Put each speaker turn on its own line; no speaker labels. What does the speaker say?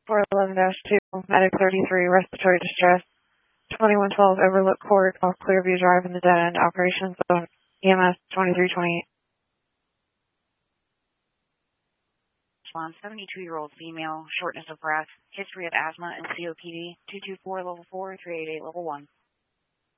411-2, Medic 33, respiratory distress, 2112 Overlook Court off Clearview Drive in the dead end, operations zone, EMS 2328.
72-year-old female, shortness of breath, history of asthma and COPD, 224 level 4, 388 level 1.